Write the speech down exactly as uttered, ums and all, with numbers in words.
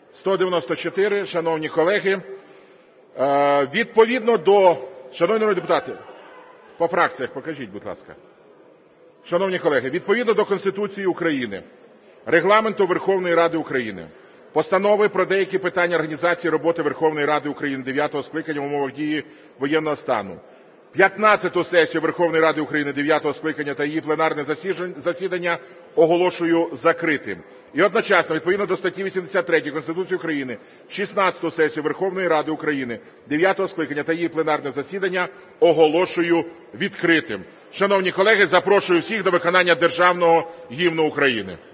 сто дев'яносто чотири, шановні колеги, відповідно до... Шановні народні депутати, по фракціях покажіть, будь ласка. Шановні колеги, відповідно до Конституції України, Регламенту Верховної Ради України, Постанови про деякі питання організації роботи Верховної Ради України дев'ятого скликання в умовах дії воєнного стану, п'ятнадцяту сесію Верховної Ради України дев'ятого скликання та її пленарне засідання оголошую закритим. І одночасно, відповідно до статті вісімдесят третьої Конституції України, шістнадцяту сесію Верховної Ради України дев'ятого скликання та її пленарне засідання оголошую відкритим. Шановні колеги, запрошую всіх до виконання Державного Гімну України.